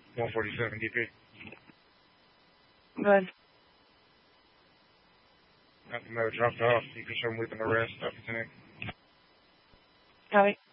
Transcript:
147 DP. Good. Got the motor dropped off. You can show them we've been arrested. Copy. Copy.